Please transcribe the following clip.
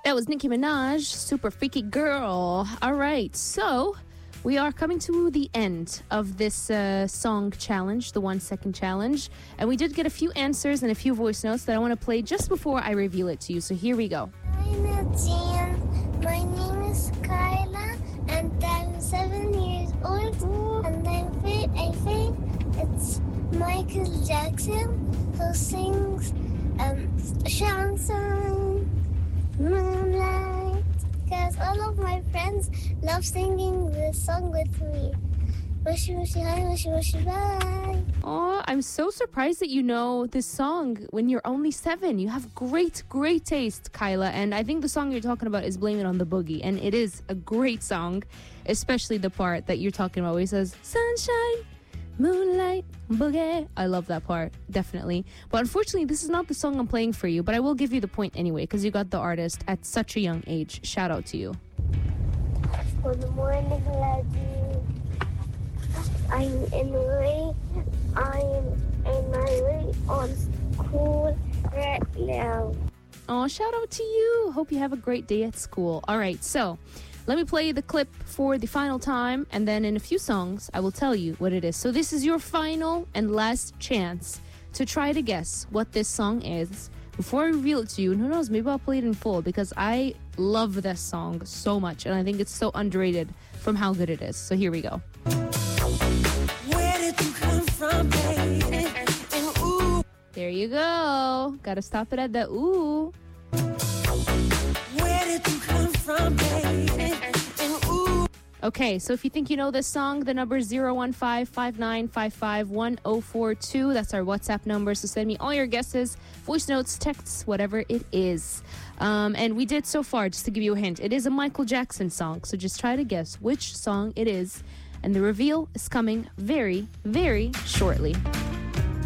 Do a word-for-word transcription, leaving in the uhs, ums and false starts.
That was Nicki Minaj, Super Freaky Girl. All right, so we are coming to the end of this uh, song challenge, the one second challenge. And we did get a few answers and a few voice notes that I want to play just before I reveal it to you. So here we go. Hi, Nadine. My name is Kyla, and I'm seven years old. And I'm fi- I think it's Michael Jackson who sings um, Chanson Moonlight. Because all of my friends love singing this song with me. Wishy, wishy, hi, wishy, wishy, bye. Oh, I'm so surprised that you know this song when you're only seven. You have great, great taste, Kyla. And I think the song you're talking about is Blame It on the Boogie. And it is a great song, especially the part that you're talking about where he says, Sunshine, Moonlight, Boogie. I love that part, definitely. But unfortunately, this is not the song I'm playing for you, but I will give you the point anyway, because you got the artist at such a young age. Shout out to you. Good morning, Lady. I'm in way. I'm in my way on school right now. Oh, shout out to you. Hope you have a great day at school. All right, so let me play the clip for the final time, and then in a few songs, I will tell you what it is. So this is your final and last chance to try to guess what this song is. Before I reveal it to you, and who knows, maybe I'll play it in full because I love this song so much, and I think it's so underrated from how good it is. So here we go. Where did you come from, baby? And ooh. There you go. Gotta stop it at the ooh. Where did you come from, baby? And ooh. Okay, so if you think you know this song, the number is zero one five, five nine five five, one zero four two. That's our WhatsApp number. So send me all your guesses, voice notes, texts, whatever it is. Um, and we did so far, just to give you a hint, it is a Michael Jackson song. So just try to guess which song it is. And the reveal is coming very, very shortly.